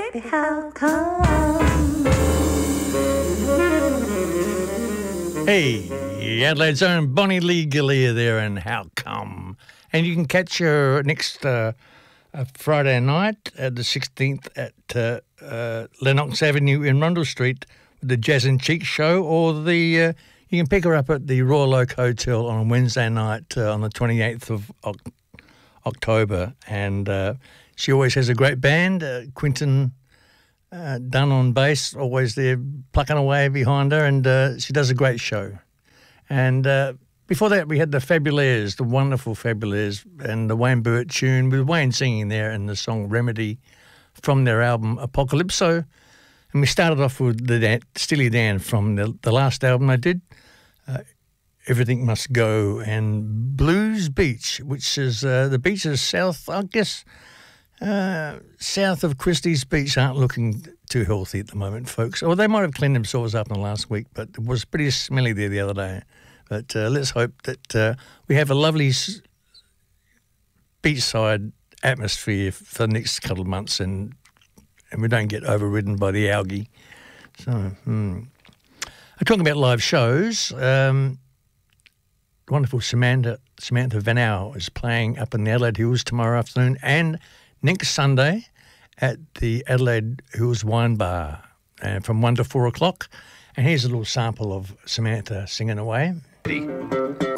baby, how come? Hey, Adelaide's own Bonnie Lee Galea there, and How Come? And you can catch her next Friday night, the 16th, at Lennox Avenue in Rundle Street, with the Jazz and Cheek show, or you can pick her up at the Royal Oak Hotel on Wednesday night on the 28th of October. And she always has a great band. Quinton Dunn on bass, always there plucking away behind her, and she does a great show. And before that, we had the Fabulaires, the wonderful Fabulaires, and the Wayne Burt tune with Wayne singing there, and the song Remedy from their album Apocalypso. And we started off with Steely Dan from the last album they did, Everything Must Go, and Blues Beach, which is the beach is south, I guess, south of Christie's Beach aren't looking too healthy at the moment, folks. Or they might have cleaned themselves up in the last week, but it was pretty smelly there the other day. But let's hope that we have a lovely beachside atmosphere for the next couple of months, and we don't get overridden by the algae. So, talking about live shows, wonderful Samantha Van Au is playing up in the Adelaide Hills tomorrow afternoon and next Sunday at the Adelaide Hills Wine Bar from 1 to 4 o'clock. And here's a little sample of Samantha singing away.